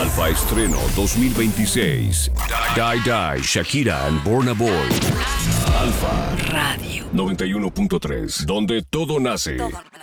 Alfa Estreno 2026. Die, Shakira and Burna Boy. Alfa Radio 91.3, donde todo nace.